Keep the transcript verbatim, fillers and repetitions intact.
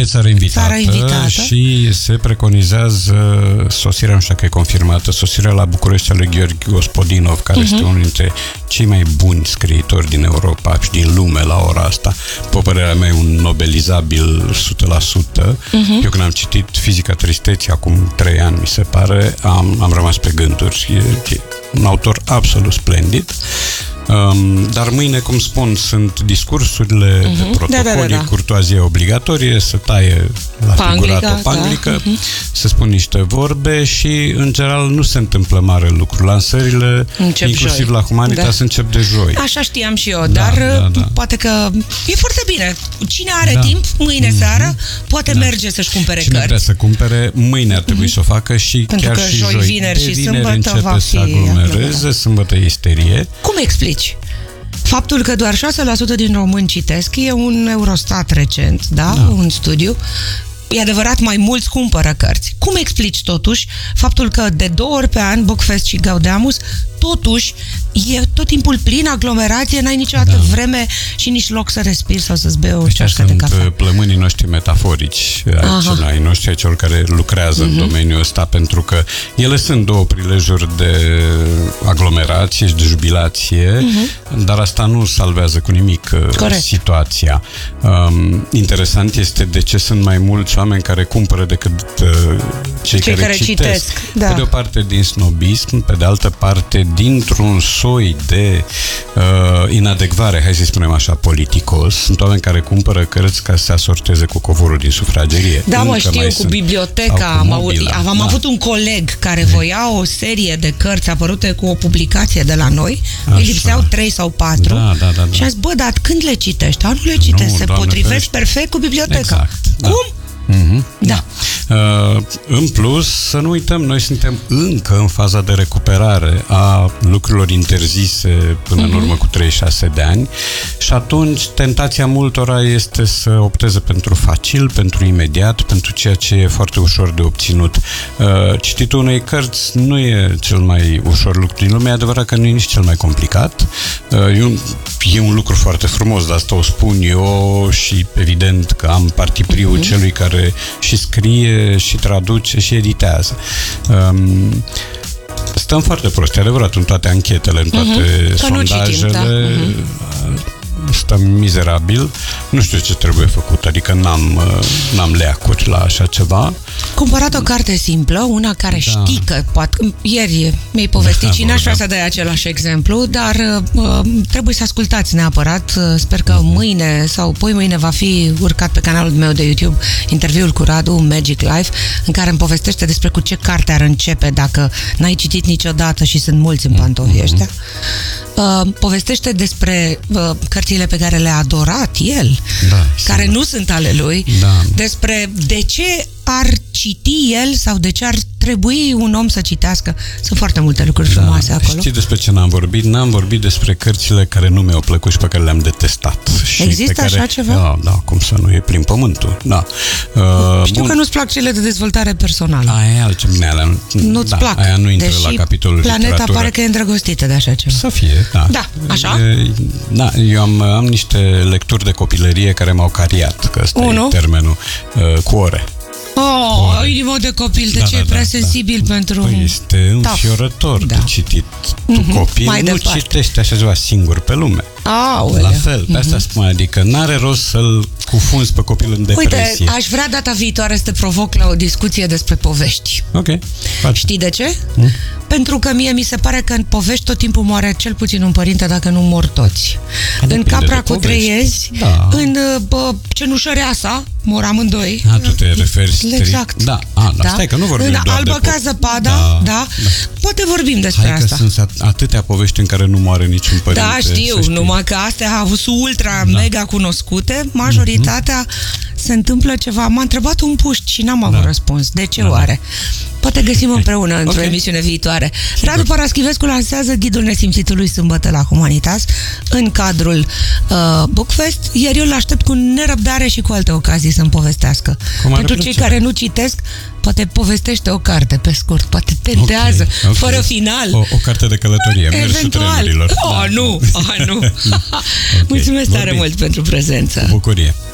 E țară invitată, țară invitată și se preconizează sosirea, nu știu că e confirmată, sosirea la București a lui Gheorghe Gospodinov, care uh-huh. este unul dintre cei mai buni scriitori din Europa și din lume la ora asta. Pe părerea mea, e un nobelizabil o sută la sută. Uh-huh. Eu când am citit Fizica tristeții acum trei ani, mi se pare, am, am rămas pe gânduri. E, e un autor absolut splendid. Um, dar mâine, cum spun, sunt discursurile uh-huh. de protocol, da, da, da, da. curtoazie obligatorie, să taie la figuratul panglică, da. uh-huh. să spun niște vorbe și, în general, nu se întâmplă mare lucru. Lansările, încep inclusiv joi. La Humanitas, da. încep de joi. Așa știam și eu, da, dar da, da. poate că e foarte bine. Cine are da. timp, mâine uh-huh. seară, poate da. merge să-și cumpere Cine cărți. vrea să cumpere, mâine ar trebui uh-huh. să o facă și Pentru chiar că și joi, joi. vineri și vineri sâmbătă începe va fi să aglomereze, sâmbătă e isterie. Cum explici? Faptul că doar șase la sută din români citesc e un Eurostat recent, da? da? Un studiu. E adevărat, mai mulți cumpără cărți. Cum explici totuși faptul că de două ori pe an Bookfest și Gaudeamus totuși e tot timpul plin, aglomerație, n-ai niciodată da. vreme și nici loc să respiri sau să-ți bei o ceașcă de cafea. Sunt plămânii noștri metaforici, ai noștri, ai celor care lucrează uh-huh. în domeniul ăsta, pentru că ele sunt două prilejuri de aglomerație și de jubilație, uh-huh. dar asta nu salvează cu nimic Corect. situația. Um, interesant este de ce sunt mai mulți oameni care cumpără decât uh, cei, cei care, care citesc. citesc. Da. Pe de o parte din snobism, pe de altă parte dintr-un soi de uh, inadecvare, hai să spunem așa, politicos. Sunt oameni care cumpără cărți ca să se asorteze cu covorul din sufragerie. Da, mă, știu, cu biblioteca. Am, mobila, am da. avut un coleg care voia o serie de cărți apărute cu o publicație de la noi. Așa. Îi lipseau trei sau patru. Da, da, da, da. Și a zis, bă, dar când le citești? Nu le citești, nu, se potrivesc ferește. perfect cu biblioteca. Exact, da. Cum? Mm-hmm. Da. Uh, în plus, să nu uităm, noi suntem încă în faza de recuperare a lucrurilor interzise până mm-hmm. în urmă cu treizeci și șase de ani și atunci tentația multora este să opteze pentru facil, pentru imediat, pentru ceea ce e foarte ușor de obținut. Uh, cititul unei cărți nu e cel mai ușor lucru din lume, e adevărat că nu e nici cel mai complicat. Uh, e, un, e un lucru foarte frumos, de asta o spun eu și evident că am partipriul mm-hmm. celui care și scrie, și traduce, și editează. Um, stăm foarte prost, e adevărat, în toate anchetele, în toate uh-huh. sondajele, citim, da. uh-huh. stăm mizerabil. Nu știu ce trebuie făcut, adică n-am, n-am leacuri la așa ceva. Cumpărat o carte simplă, una care da. știi că poate, ieri mi-ai povestit da, și n-aș vrea da. să dai același exemplu, dar uh, trebuie să ascultați neapărat. Sper că uh-huh. mâine sau poi mâine va fi urcat pe canalul meu de YouTube interviul cu Radu, Magic Life, în care îmi povestește despre cu ce carte ar începe dacă n-ai citit niciodată și sunt mulți în pantofii uh-huh. ăștia. Uh, povestește despre uh, cărțile pe care le-a adorat el, da, care sigur. nu sunt ale lui, da. despre de ce ar citi el sau de ce ar trebui un om să citească. Sunt foarte multe lucruri da. frumoase acolo. Știi despre ce n-am vorbit? N-am vorbit despre cărțile care nu mi-au plăcut și pe care le-am detestat. Și Există pe care, așa ceva? Da, da, cum să nu, e plin pământul. Da. Uh, Știu bun. că nu-ți plac cele de dezvoltare personală. Aia e altceva. Nu-ți da, plac. Aia nu intră Deși la capitolul planeta literatură. pare că e îndrăgostită de așa ceva. Să fie, da. Da, așa? E, da, eu am, am niște lecturi de copilărie care m-au cariat, că ăsta Unu? e termenul, uh, cu ore. Oh, Ore. inimă de copil, de da, ce da, e prea da, sensibil da. pentru... Păi este înfiorător da. de citit. Tu mm-hmm. copil Mai nu departe. citești așa ceva singur pe lume. Aolea. La fel, pe asta mm-hmm. spun, adică n-are rost să-l cufunzi pe copil în depresie. Uite, aș vrea data viitoare să te provoc la o discuție despre povești. Ok. Face. Știi de ce? Mm? Pentru că mie mi se pare că în povești tot timpul moare cel puțin un părinte, dacă nu mor toți. Depinde în Capra cu trei iezi, da. în bă, Cenușăreasa, mor amândoi. A, tu te referi strict. Exact. Da, a, da. Stai că nu vorbim în doar Albă de ca zăpada, da, da. da. Poate vorbim despre Hai asta. Că sunt atâtea povești în care nu moare niciun părinte. Da, știu, numai că astea au fost ultra, da. mega cunoscute. Majoritatea mm-hmm. se întâmplă ceva. M-a întrebat un puști și n-am avut da. răspuns. De ce da. oare? Poate găsim împreună într-o okay. emisiune viitoare. Sigur. Radu Paraschivescu lansează Ghidul Nesimțitului sâmbătă la Humanitas în cadrul uh, Bookfest, iar eu l-aștept cu nerăbdare și cu alte ocazii să-mi povestească. Pentru cei care nu citesc, poate povestește o carte pe scurt, poate tentează, okay. Okay. fără final. O, o carte de călătorie, mersul trenurilor. Oh, da. nu, oh, nu. Okay. Mulțumesc tare Vorbim. mult pentru prezență. Cu bucurie.